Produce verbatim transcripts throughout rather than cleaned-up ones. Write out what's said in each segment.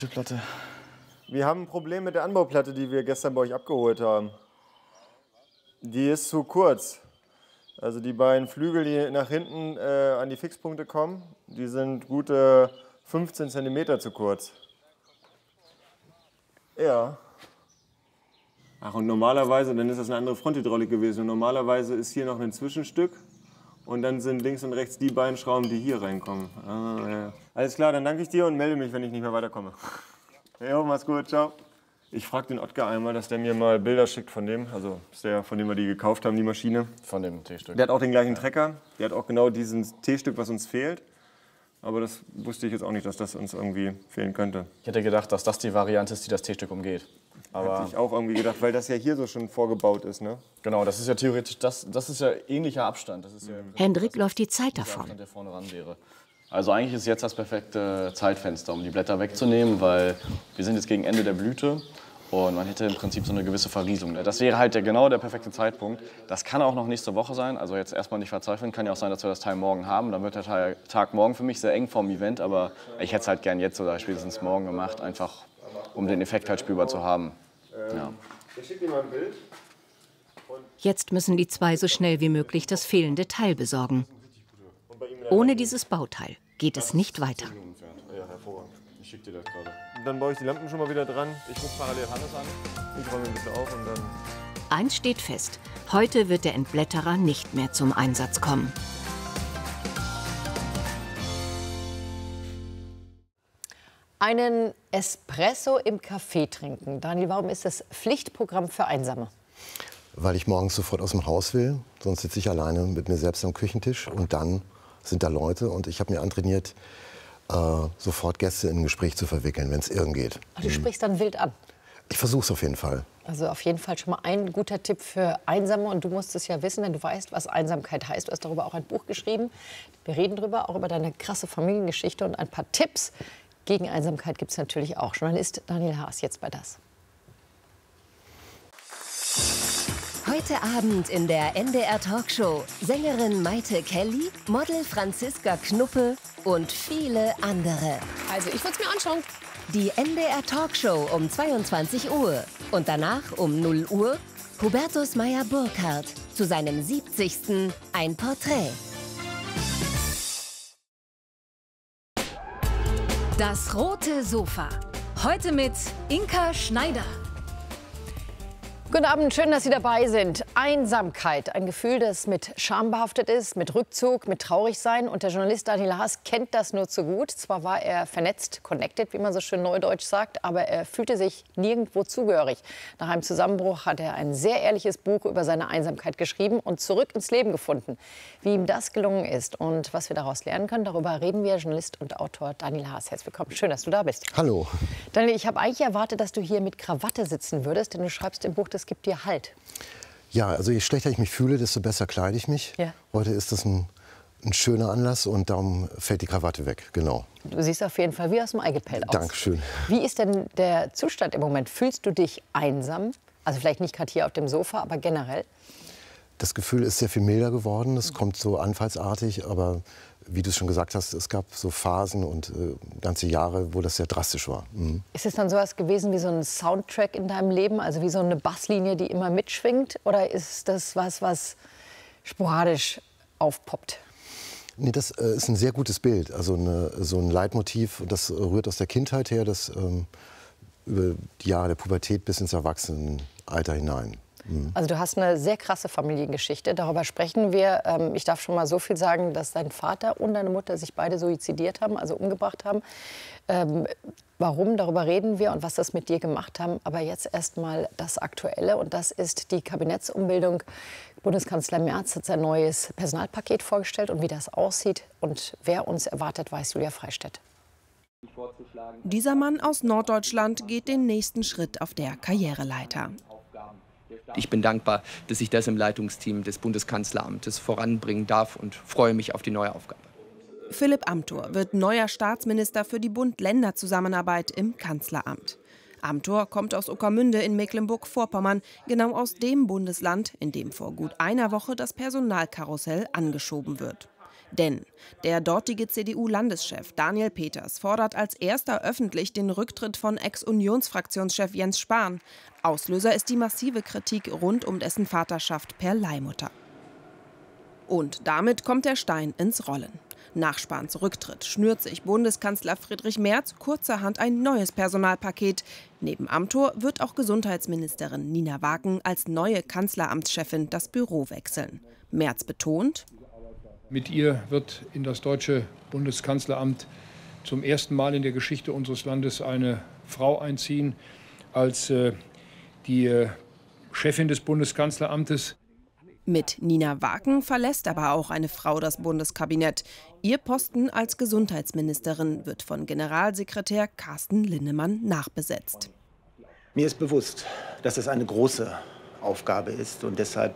Die Platte. Wir haben ein Problem mit der Anbauplatte, die wir gestern bei euch abgeholt haben. Die ist zu kurz. Also die beiden Flügel, die nach hinten äh, an die Fixpunkte kommen, die sind gute fünfzehn Zentimeter zu kurz. Ja. Ach, und normalerweise, dann ist das eine andere Fronthydraulik gewesen. Und normalerweise ist hier noch ein Zwischenstück. Und dann sind links und rechts die beiden Schrauben, die hier reinkommen. Ah, ja. Alles klar, dann danke ich dir und melde mich, wenn ich nicht mehr weiterkomme. Jo, mach's gut, ciao. Ich frage den Ottgar einmal, dass der mir mal Bilder schickt von dem, also ist der, von dem wir die gekauft haben, die Maschine. Von dem T-Stück. Der hat auch den gleichen Trecker, der hat auch genau dieses T-Stück, was uns fehlt. Aber das wusste ich jetzt auch nicht, dass das uns irgendwie fehlen könnte. Ich hätte gedacht, dass das die Variante ist, die das T-Stück umgeht. Aber Hatte ich auch irgendwie gedacht, weil das ja hier so schon vorgebaut ist, ne? genau, das ist ja theoretisch, das, das ist ja ähnlicher Abstand. Das ist ja Hendrik läuft die Zeit der davon. Abstand, der vorne ran wäre. Also eigentlich ist jetzt das perfekte Zeitfenster, um die Blätter wegzunehmen, weil wir sind jetzt gegen Ende der Blüte und man hätte im Prinzip so eine gewisse Verriesung. Das wäre halt der, genau der perfekte Zeitpunkt. Das kann auch noch nächste Woche sein, also jetzt erstmal nicht verzweifeln. Kann ja auch sein, dass wir das Teil morgen haben. Dann wird der Teil, Tag morgen für mich sehr eng vorm Event, aber ich hätte es halt gern jetzt oder spätestens morgen gemacht, einfach um den Effekt halt spürbar zu haben. Ja. Ich schicke dir mal ein Bild. Jetzt müssen die zwei so schnell wie möglich das fehlende Teil besorgen. Ohne dieses Bauteil geht es nicht weiter. Ja, hervorragend. Ich schicke dir das gerade. Dann baue ich die Lampen schon mal wieder dran. Ich rufe parallel Hannes an. Ich räume ein bisschen auf und dann... Eins steht fest, heute wird der Entblätterer nicht mehr zum Einsatz kommen. Einen Espresso im Café trinken. Daniel, warum ist das Pflichtprogramm für Einsame? Weil ich morgens sofort aus dem Haus will, sonst sitze ich alleine mit mir selbst am Küchentisch und dann sind da Leute und ich habe mir antrainiert, äh, sofort Gäste in ein Gespräch zu verwickeln, wenn es irgend geht. Ach, du sprichst dann wild an. Ich versuche es auf jeden Fall. Also auf jeden Fall schon mal ein guter Tipp für Einsame. Und du musst es ja wissen, denn du weißt, was Einsamkeit heißt. Du hast darüber auch ein Buch geschrieben. Wir reden darüber, auch über deine krasse Familiengeschichte und ein paar Tipps gegen Einsamkeit gibt es natürlich auch. Journalist Daniel Haas jetzt bei das. Heute Abend in der N D R Talkshow Sängerin Maite Kelly, Model Franziska Knuppe und viele andere. Also ich würde es mir anschauen. Die N D R Talkshow um zweiundzwanzig Uhr und danach um null Uhr Hubertus Meyer-Burkhardt zu seinem siebzigsten Ein Porträt. Das rote Sofa. Heute mit Inka Schneider. Guten Abend, schön, dass Sie dabei sind. Einsamkeit, ein Gefühl, das mit Scham behaftet ist, mit Rückzug, mit Traurigsein. Und der Journalist Daniel Haas kennt das nur zu gut. Zwar war er vernetzt, connected, wie man so schön neudeutsch sagt, aber er fühlte sich nirgendwo zugehörig. Nach einem Zusammenbruch hat er ein sehr ehrliches Buch über seine Einsamkeit geschrieben und zurück ins Leben gefunden. Wie ihm das gelungen ist und was wir daraus lernen können, darüber reden wir. Journalist und Autor Daniel Haas. Herzlich willkommen. Schön, dass du da bist. Hallo. Daniel, ich habe eigentlich erwartet, dass du hier mit Krawatte sitzen würdest, denn du schreibst im Buch, das gibt dir Halt. Ja, also je schlechter ich mich fühle, desto besser kleide ich mich. Ja. Heute ist das ein, ein schöner Anlass und darum fällt die Krawatte weg, genau. Du siehst auf jeden Fall wie aus dem Eigepell aus. Dankeschön. Wie ist denn der Zustand im Moment? Fühlst du dich einsam? Also vielleicht nicht gerade hier auf dem Sofa, aber generell? Das Gefühl ist sehr viel milder geworden. Es kommt so anfallsartig, aber wie du es schon gesagt hast, es gab so Phasen und äh, ganze Jahre, wo das sehr drastisch war. Mhm. Ist es dann sowas gewesen wie so ein Soundtrack in deinem Leben, also wie so eine Basslinie, die immer mitschwingt? Oder ist das was, was sporadisch aufpoppt? Nee, das äh, ist ein sehr gutes Bild. Also eine, so ein Leitmotiv, das rührt aus der Kindheit her, das ähm, über die Jahre der Pubertät bis ins Erwachsenenalter hinein. Mhm. Also du hast eine sehr krasse Familiengeschichte, darüber sprechen wir. Ähm, ich darf schon mal so viel sagen, dass dein Vater und deine Mutter sich beide suizidiert haben, also umgebracht haben. Ähm, warum, darüber reden wir und was das mit dir gemacht haben. Aber jetzt erst mal das Aktuelle und das ist die Kabinettsumbildung. Bundeskanzler Merz hat sein neues Personalpaket vorgestellt und wie das aussieht und wer uns erwartet, weiß Julia Freistedt. Dieser Mann aus Norddeutschland geht den nächsten Schritt auf der Karriereleiter. Ich bin dankbar, dass ich das im Leitungsteam des Bundeskanzleramtes voranbringen darf und freue mich auf die neue Aufgabe. Philipp Amthor wird neuer Staatsminister für die Bund-Länder-Zusammenarbeit im Kanzleramt. Amthor kommt aus Ueckermünde in Mecklenburg-Vorpommern, genau aus dem Bundesland, in dem vor gut einer Woche das Personalkarussell angeschoben wird. Denn der dortige C D U-Landeschef Daniel Peters fordert als erster öffentlich den Rücktritt von Ex-Unionsfraktionschef Jens Spahn. Auslöser ist die massive Kritik rund um dessen Vaterschaft per Leihmutter. Und damit kommt der Stein ins Rollen. Nach Spahns Rücktritt schnürt sich Bundeskanzler Friedrich Merz kurzerhand ein neues Personalpaket. Neben Amthor wird auch Gesundheitsministerin Nina Waken als neue Kanzleramtschefin das Büro wechseln. Merz betont: Mit ihr wird in das deutsche Bundeskanzleramt zum ersten Mal in der Geschichte unseres Landes eine Frau einziehen als äh, die äh, Chefin des Bundeskanzleramtes. Mit Nina Waken verlässt aber auch eine Frau das Bundeskabinett. Ihr Posten als Gesundheitsministerin wird von Generalsekretär Carsten Linnemann nachbesetzt. Mir ist bewusst, dass es eine große Aufgabe ist und deshalb,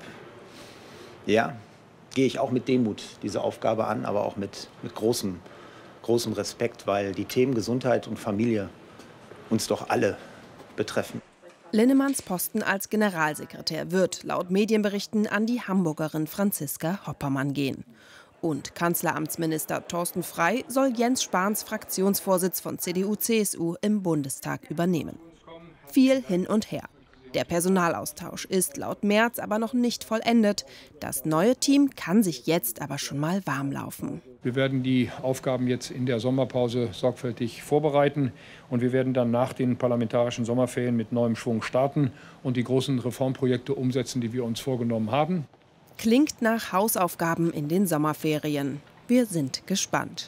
ja, gehe ich auch mit Demut diese Aufgabe an, aber auch mit, mit großem, großem Respekt, weil die Themen Gesundheit und Familie uns doch alle betreffen. Linnemanns Posten als Generalsekretär wird laut Medienberichten an die Hamburgerin Franziska Hoppermann gehen. Und Kanzleramtsminister Thorsten Frey soll Jens Spahns Fraktionsvorsitz von C D U C S U im Bundestag übernehmen. Viel hin und her. Der Personalaustausch ist laut Merz aber noch nicht vollendet. Das neue Team kann sich jetzt aber schon mal warm laufen. Wir werden die Aufgaben jetzt in der Sommerpause sorgfältig vorbereiten. Und wir werden dann nach den parlamentarischen Sommerferien mit neuem Schwung starten und die großen Reformprojekte umsetzen, die wir uns vorgenommen haben. Klingt nach Hausaufgaben in den Sommerferien. Wir sind gespannt.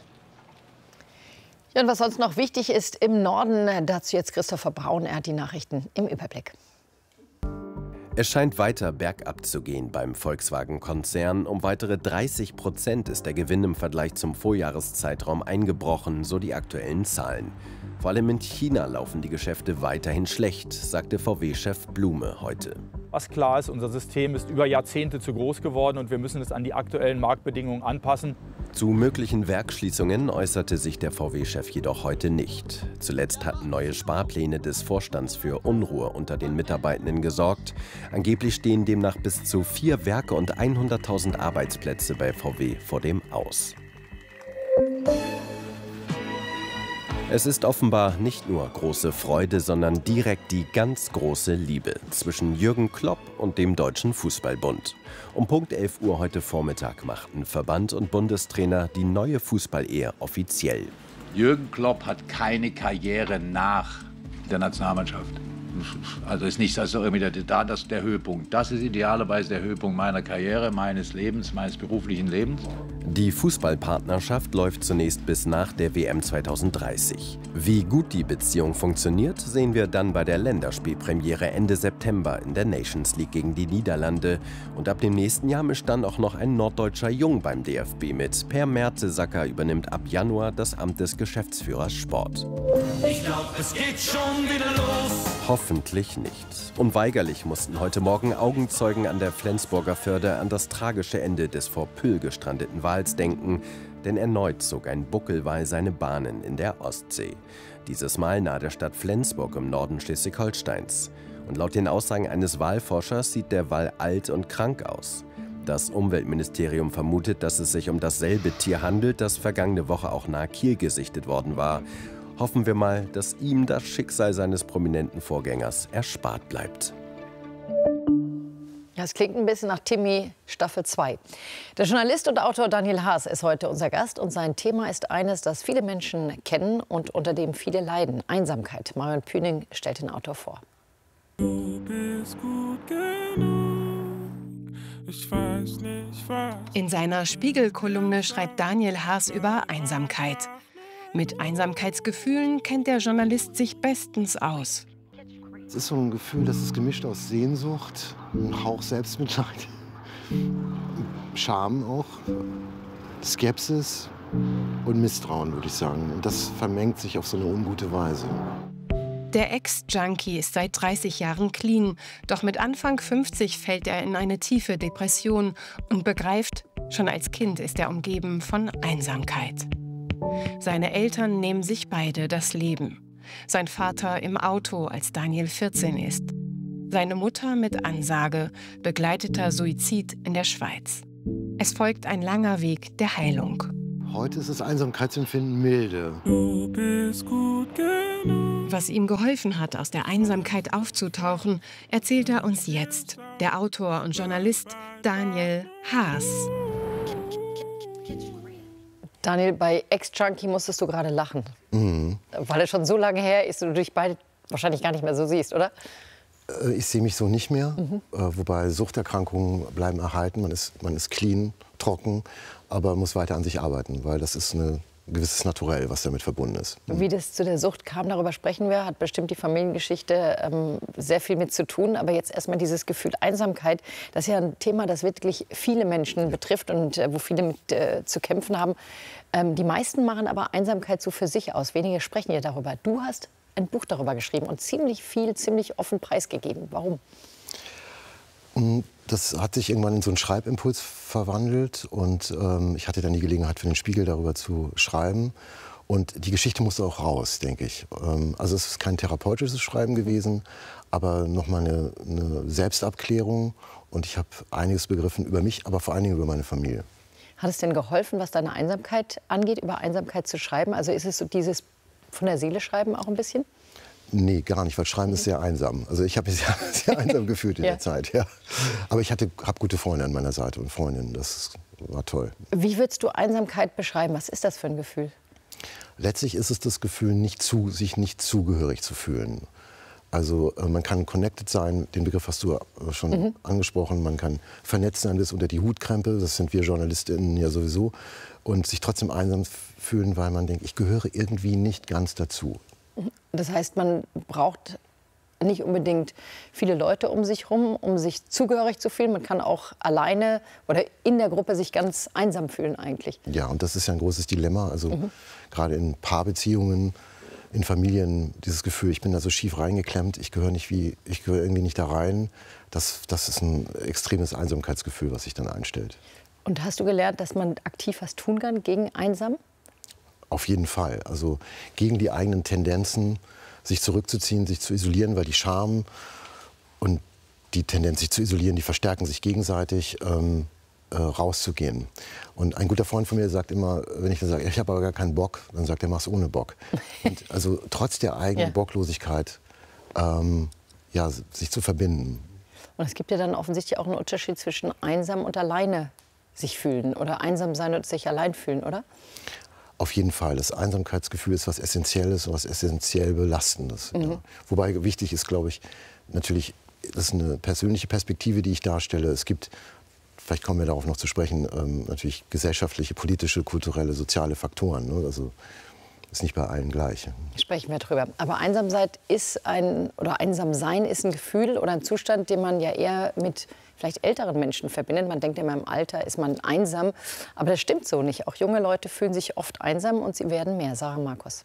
Ja, und was sonst noch wichtig ist im Norden, dazu jetzt Christopher Braun. Er hat die Nachrichten im Überblick. Es scheint weiter bergab zu gehen beim Volkswagen-Konzern. Um weitere dreißig Prozent ist der Gewinn im Vergleich zum Vorjahreszeitraum eingebrochen, so die aktuellen Zahlen. Vor allem in China laufen die Geschäfte weiterhin schlecht, sagte V W-Chef Blume heute. Was klar ist, unser System ist über Jahrzehnte zu groß geworden und wir müssen es an die aktuellen Marktbedingungen anpassen. Zu möglichen Werksschließungen äußerte sich der V W-Chef jedoch heute nicht. Zuletzt hatten neue Sparpläne des Vorstands für Unruhe unter den Mitarbeitenden gesorgt. Angeblich stehen demnach bis zu vier Werke und hunderttausend Arbeitsplätze bei V W vor dem Aus. Es ist offenbar nicht nur große Freude, sondern direkt die ganz große Liebe zwischen Jürgen Klopp und dem Deutschen Fußballbund. Um Punkt elf Uhr heute Vormittag machten Verband und Bundestrainer die neue Fußballehe offiziell. Jürgen Klopp hat keine Karriere nach der Nationalmannschaft. Also ist nicht also irgendwie der, da das der Höhepunkt. Das ist idealerweise der Höhepunkt meiner Karriere, meines Lebens, meines beruflichen Lebens. Die Fußballpartnerschaft läuft zunächst bis nach der W M zweitausenddreißig. Wie gut die Beziehung funktioniert, sehen wir dann bei der Länderspielpremiere Ende September in der Nations League gegen die Niederlande. Und ab dem nächsten Jahr mischt dann auch noch ein norddeutscher Jung beim D F B mit. Per Mertesacker übernimmt ab Januar das Amt des Geschäftsführers Sport. Ich glaub, es geht schon wieder los. Hoffentlich nicht. Unweigerlich mussten heute Morgen Augenzeugen an der Flensburger Förde an das tragische Ende des vor Pyl gestrandeten Wals denken, denn erneut zog ein Buckelwal seine Bahnen in der Ostsee. Dieses Mal nahe der Stadt Flensburg im Norden Schleswig-Holsteins. Und laut den Aussagen eines Walforschers sieht der Wal alt und krank aus. Das Umweltministerium vermutet, dass es sich um dasselbe Tier handelt, das vergangene Woche auch nahe Kiel gesichtet worden war. Hoffen wir mal, dass ihm das Schicksal seines prominenten Vorgängers erspart bleibt. Ja, es klingt ein bisschen nach Timmy Staffel zwei. Der Journalist und Autor Daniel Haas ist heute unser Gast. Und sein Thema ist eines, das viele Menschen kennen und unter dem viele leiden: Einsamkeit. Marion Püning stellt den Autor vor. Du bist gut genug. Ich weiß nicht, was. In seiner Spiegel-Kolumne schreibt Daniel Haas über Einsamkeit. Mit Einsamkeitsgefühlen kennt der Journalist sich bestens aus. Es ist so ein Gefühl, das ist gemischt aus Sehnsucht, ein Hauch Selbstmitleid, Scham auch, Skepsis und Misstrauen, würde ich sagen. Und das vermengt sich auf so eine ungute Weise. Der Ex-Junkie ist seit dreißig Jahren clean. Doch mit Anfang fünfzig fällt er in eine tiefe Depression und begreift, schon als Kind ist er umgeben von Einsamkeit. Seine Eltern nehmen sich beide das Leben. Sein Vater im Auto, als Daniel vierzehn ist. Seine Mutter mit Ansage, begleiteter Suizid in der Schweiz. Es folgt ein langer Weg der Heilung. Heute ist das Einsamkeitsempfinden milde. Du bist gut genug. Was ihm geholfen hat, aus der Einsamkeit aufzutauchen, erzählt er uns jetzt. Der Autor und Journalist Daniel Haas. Daniel, bei Ex-Junkie musstest du gerade lachen. Mhm. Weil es schon so lange her ist und du dich beide wahrscheinlich gar nicht mehr so siehst, oder? Ich sehe mich so nicht mehr, Mhm. äh, wobei Suchterkrankungen bleiben erhalten. Man ist, man ist clean, trocken, aber muss weiter an sich arbeiten, weil das ist ein gewisses Naturell, was damit verbunden ist. Wie das zu der Sucht kam, darüber sprechen wir, hat bestimmt die Familiengeschichte ähm, sehr viel mit zu tun. Aber jetzt erstmal dieses Gefühl Einsamkeit, das ist ja ein Thema, das wirklich viele Menschen betrifft und äh, wo viele mit äh, zu kämpfen haben. Ähm, die meisten machen aber Einsamkeit so für sich aus. Wenige sprechen ja darüber. Du hast ein Buch darüber geschrieben und ziemlich viel, ziemlich offen preisgegeben. Warum? Das hat sich irgendwann in so einen Schreibimpuls verwandelt und ähm, ich hatte dann die Gelegenheit für den Spiegel darüber zu schreiben und die Geschichte musste auch raus, denke ich. Ähm, also es ist kein therapeutisches Schreiben gewesen, aber nochmal eine, eine Selbstabklärung und ich habe einiges begriffen über mich, aber vor allen Dingen über meine Familie. Hat es denn geholfen, was deine Einsamkeit angeht, über Einsamkeit zu schreiben? Also ist es so dieses von der Seele schreiben auch ein bisschen? Nee, gar nicht, weil Schreiben ist sehr einsam. Also ich habe mich sehr, sehr einsam gefühlt in Ja. der Zeit. Ja. Aber ich habe gute Freunde an meiner Seite und Freundinnen, das war toll. Wie würdest du Einsamkeit beschreiben? Was ist das für ein Gefühl? Letztlich ist es das Gefühl, nicht zu, sich nicht zugehörig zu fühlen. Also äh, man kann connected sein, den Begriff hast du äh, schon Mhm. angesprochen, man kann vernetzt sein bis unter die Hutkrempe, das sind wir JournalistInnen ja sowieso, und sich trotzdem einsam fühlen, weil man denkt, ich gehöre irgendwie nicht ganz dazu. Das heißt, man braucht nicht unbedingt viele Leute um sich herum, um sich zugehörig zu fühlen. Man kann auch alleine oder in der Gruppe sich ganz einsam fühlen eigentlich. Ja, und das ist ja ein großes Dilemma. Also Mhm. gerade in Paarbeziehungen, in Familien, dieses Gefühl, ich bin da so schief reingeklemmt, ich gehöre nicht wie, ich gehöre irgendwie nicht da rein. Das, das ist ein extremes Einsamkeitsgefühl, was sich dann einstellt. Und hast du gelernt, dass man aktiv was tun kann gegen einsam? Auf jeden Fall. Also gegen die eigenen Tendenzen, sich zurückzuziehen, sich zu isolieren, weil die Scham und die Tendenz, sich zu isolieren, die verstärken sich gegenseitig, ähm, äh, rauszugehen. Und ein guter Freund von mir sagt immer, wenn ich dann sage, ich habe aber gar keinen Bock, dann sagt er, mach's ohne Bock. Und also trotz der eigenen Ja. Bocklosigkeit, ähm, ja, sich zu verbinden. Und es gibt ja dann offensichtlich auch einen Unterschied zwischen einsam und alleine sich fühlen oder einsam sein und sich allein fühlen, oder? Auf jeden Fall. Das Einsamkeitsgefühl ist was Essentielles und was essentiell Belastendes. Mhm. Ja. Wobei wichtig ist, glaube ich, natürlich, das ist eine persönliche Perspektive, die ich darstelle. Es gibt, vielleicht kommen wir darauf noch zu sprechen, ähm, natürlich gesellschaftliche, politische, kulturelle, soziale Faktoren. Ne? Also ist nicht bei allen gleich. Sprechen wir drüber. Aber Einsamsein ist ein, oder Einsamsein ist ein Gefühl oder ein Zustand, den man ja eher mit vielleicht älteren Menschen verbindet. Man denkt immer, im Alter ist man einsam. Aber das stimmt so nicht. Auch junge Leute fühlen sich oft einsam und sie werden mehr. Sarah Markus.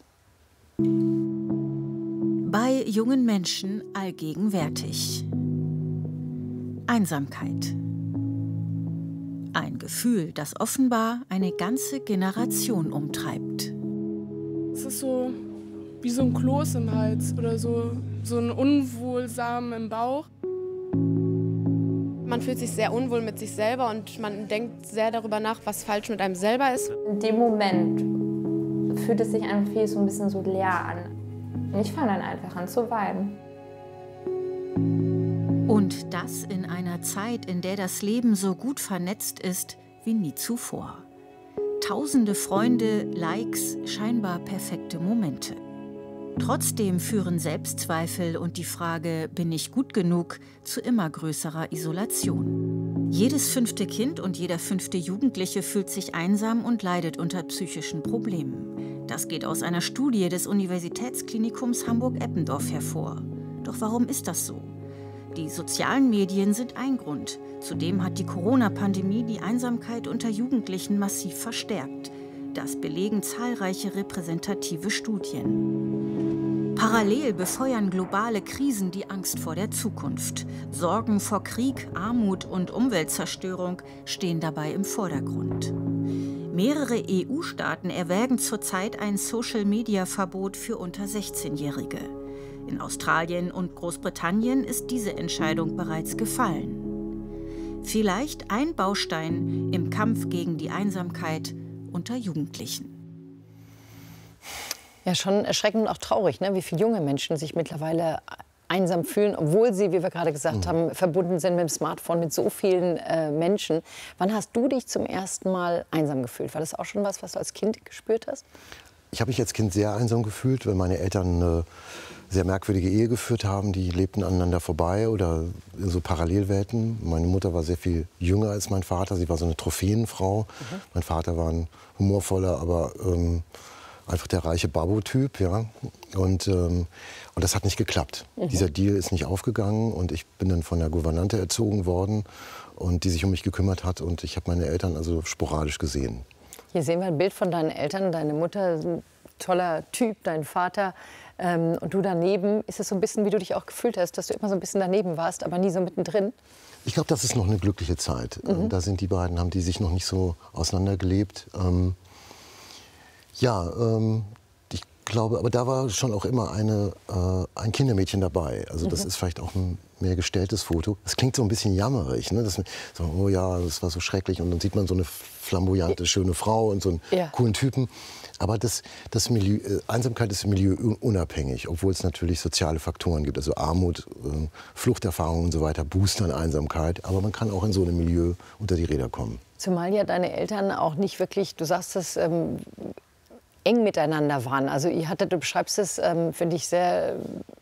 Bei jungen Menschen allgegenwärtig. Einsamkeit. Ein Gefühl, das offenbar eine ganze Generation umtreibt. Es ist so wie so ein Kloß im Hals oder so, so ein Unwohlsamen im Bauch. Man fühlt sich sehr unwohl mit sich selber und man denkt sehr darüber nach, was falsch mit einem selber ist. In dem Moment fühlt es sich einfach viel so ein bisschen so leer an. Und ich fange dann einfach an zu weinen. Und das in einer Zeit, in der das Leben so gut vernetzt ist wie nie zuvor. Tausende Freunde, Likes, scheinbar perfekte Momente. Trotzdem führen Selbstzweifel und die Frage, bin ich gut genug, zu immer größerer Isolation. Jedes fünfte Kind und jeder fünfte Jugendliche fühlt sich einsam und leidet unter psychischen Problemen. Das geht aus einer Studie des Universitätsklinikums Hamburg-Eppendorf hervor. Doch warum ist das so? Die sozialen Medien sind ein Grund. Zudem hat die Corona-Pandemie die Einsamkeit unter Jugendlichen massiv verstärkt. Das belegen zahlreiche repräsentative Studien. Parallel befeuern globale Krisen die Angst vor der Zukunft. Sorgen vor Krieg, Armut und Umweltzerstörung stehen dabei im Vordergrund. Mehrere E U-Staaten erwägen zurzeit ein Social-Media-Verbot für unter sechzehnjährige. In Australien und Großbritannien ist diese Entscheidung bereits gefallen. Vielleicht ein Baustein im Kampf gegen die Einsamkeit unter Jugendlichen. Ja, schon erschreckend und auch traurig, ne? Wie viele junge Menschen sich mittlerweile einsam fühlen, obwohl sie, wie wir gerade gesagt mhm. haben, verbunden sind mit dem Smartphone, mit so vielen äh, Menschen. Wann hast du dich zum ersten Mal einsam gefühlt? War das auch schon was, was du als Kind gespürt hast? Ich habe mich als Kind sehr einsam gefühlt, weil meine Eltern eine sehr merkwürdige Ehe geführt haben. Die lebten aneinander vorbei oder in so Parallelwelten. Meine Mutter war sehr viel jünger als mein Vater. Sie war so eine Trophäenfrau. Mhm. Mein Vater war ein humorvoller, aber ähm, einfach der reiche Babbo-Typ. Ja? Und, ähm, und das hat nicht geklappt. Mhm. Dieser Deal ist nicht aufgegangen. Und ich bin dann von der Gouvernante erzogen worden, und die sich um mich gekümmert hat. Und ich habe meine Eltern also sporadisch gesehen. Hier sehen wir ein Bild von deinen Eltern. Deine Mutter, ein toller Typ, dein Vater. Ähm, und du daneben. Ist es so ein bisschen, wie du dich auch gefühlt hast, dass du immer so ein bisschen daneben warst, aber nie so mittendrin? Ich glaube, das ist noch eine glückliche Zeit. Mhm. Da sind die beiden, haben die sich noch nicht so auseinandergelebt. Ähm, ja, ähm, ich glaube, aber da war schon auch immer eine, äh, ein Kindermädchen dabei. Also das mhm. ist vielleicht auch ein mehr gestelltes Foto. Das klingt so ein bisschen jammerig, ne? Das, so, oh ja, das war so schrecklich. Und dann sieht man so eine flamboyante, schöne Frau und so einen ja. coolen Typen. Aber das, das Milieu, äh, Einsamkeit ist milieuunabhängig, obwohl es natürlich soziale Faktoren gibt. Also Armut, äh, Fluchterfahrungen und so weiter boostern Einsamkeit. Aber man kann auch in so einem Milieu unter die Räder kommen. Zumal ja deine Eltern auch nicht wirklich, du sagst es, ähm, eng miteinander waren. Also ihr hattet, du beschreibst es, ähm, finde ich, sehr...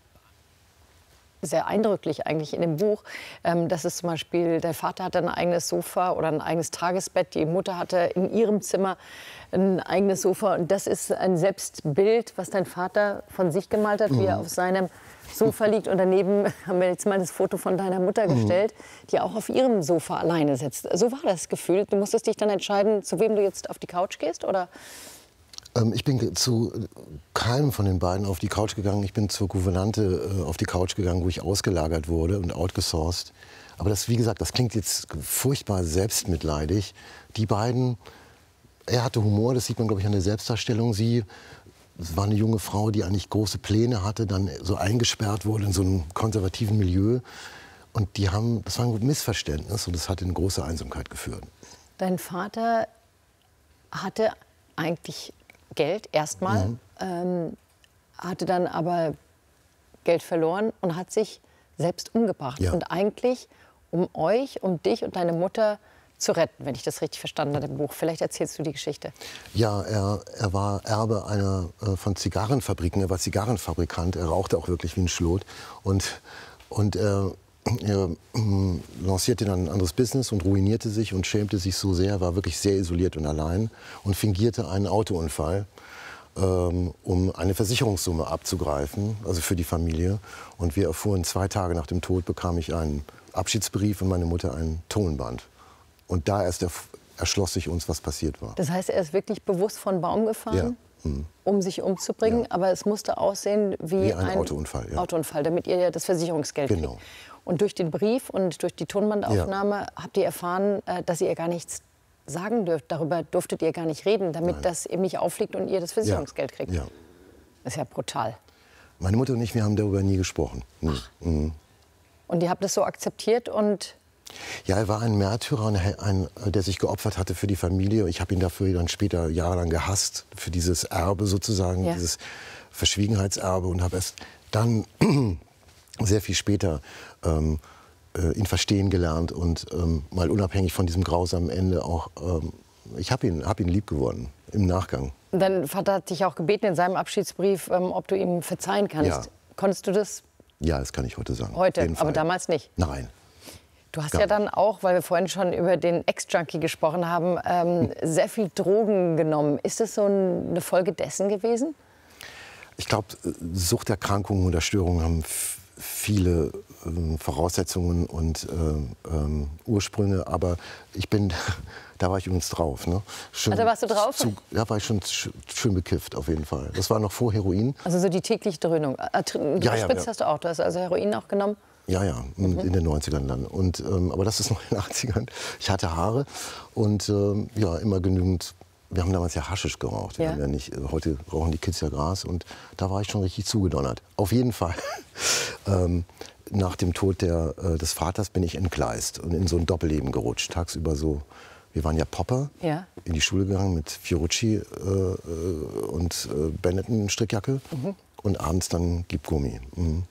sehr eindrücklich eigentlich in dem Buch, ähm, dass es zum Beispiel, der Vater hatte ein eigenes Sofa oder ein eigenes Tagesbett, die Mutter hatte in ihrem Zimmer ein eigenes Sofa. Und das ist ein Selbstbild, was dein Vater von sich gemalt hat, mhm. wie er auf seinem Sofa liegt. Und daneben haben wir jetzt mal das Foto von deiner Mutter mhm. gestellt, die auch auf ihrem Sofa alleine sitzt. So war das Gefühl. Du musstest dich dann entscheiden, zu wem du jetzt auf die Couch gehst, oder? Ich bin zu keinem von den beiden auf die Couch gegangen. Ich bin zur Gouvernante äh, auf die Couch gegangen, wo ich ausgelagert wurde und outgesourced. Aber das, wie gesagt, das klingt jetzt furchtbar selbstmitleidig. Die beiden, er hatte Humor, das sieht man, glaube ich, an der Selbstdarstellung. Sie war eine junge Frau, die eigentlich große Pläne hatte, dann so eingesperrt wurde in so einem konservativen Milieu. Und die haben, das war ein Missverständnis und das hat in große Einsamkeit geführt. Dein Vater hatte eigentlich Geld erstmal, mhm. ähm, hatte dann aber Geld verloren und hat sich selbst umgebracht. Ja. Und eigentlich, um euch, um dich und deine Mutter zu retten, wenn ich das richtig verstanden habe im Buch. Vielleicht erzählst du die Geschichte. Ja, er, er war Erbe einer äh, von Zigarrenfabriken. Er war Zigarrenfabrikant. Er rauchte auch wirklich wie ein Schlot. Und, und er, er äh, lancierte dann ein anderes Business und ruinierte sich und schämte sich so sehr. Er war wirklich sehr isoliert und allein und fingierte einen Autounfall, ähm, um eine Versicherungssumme abzugreifen, also für die Familie. Und wir erfuhren, zwei Tage nach dem Tod bekam ich einen Abschiedsbrief und meine Mutter ein Tonband. Und da erst erschloss sich uns, was passiert war. Das heißt, er ist wirklich bewusst von Baum gefahren, ja. mhm. um sich umzubringen. Ja. Aber es musste aussehen wie, wie ein, ein Autounfall, ja. Autounfall, damit ihr das Versicherungsgeld genau. kriegt. Und durch den Brief und durch die Tonbandaufnahme ja. habt ihr erfahren, dass ihr gar nichts sagen dürft. Darüber durftet ihr gar nicht reden, damit Nein. das eben nicht auffliegt und ihr das Versicherungsgeld kriegt. Ja. Das ist ja brutal. Meine Mutter und ich, wir haben darüber nie gesprochen. Nie. Mhm. Und ihr habt das so akzeptiert und... Ja, er war ein Märtyrer, ein, ein, der sich geopfert hatte für die Familie. Ich habe ihn dafür dann später jahrelang gehasst, für dieses Erbe sozusagen, ja. dieses Verschwiegenheitserbe. Und habe erst dann sehr viel später ähm, äh, ihn verstehen gelernt und ähm, mal unabhängig von diesem grausamen Ende auch, ähm, ich habe ihn, hab ihn lieb geworden im Nachgang. Dein Vater hat dich auch gebeten in seinem Abschiedsbrief, ähm, ob du ihm verzeihen kannst. Ja. Konntest du das? Ja, das kann ich heute sagen. Heute, aber damals nicht? Nein. Du hast ja dann auch, weil wir vorhin schon über den Ex-Junkie gesprochen haben, ähm, sehr viel Drogen genommen. Ist das so eine Folge dessen gewesen? Ich glaube, Suchterkrankungen oder Störungen haben viele äh, Voraussetzungen und äh, äh, Ursprünge. Aber ich bin, da war ich übrigens drauf. Ne? Schön, Ach, da warst du drauf? Zu, da war ich schon schön bekifft, auf jeden Fall. Das war noch vor Heroin. Also so die tägliche Dröhnung. Äh, ja, ja, Spritz ja. hast du auch. Du hast also Heroin auch genommen? Ja, ja, mhm. in den neunzigern dann. Und, ähm, aber das ist noch in den achtzigern. Ich hatte Haare und ähm, ja, immer genügend. Wir haben damals ja Haschisch geraucht. Wir ja. haben ja nicht, heute rauchen die Kids ja Gras. Und da war ich schon richtig zugedonnert. Auf jeden Fall. ähm, nach dem Tod der, äh, des Vaters bin ich entgleist und in so ein Doppelleben gerutscht. Tagsüber so, wir waren ja Popper, ja. in die Schule gegangen mit Fiorucci äh, und äh, Benetton-Strickjacke. Mhm. Und abends dann Gib Gummi. Mhm.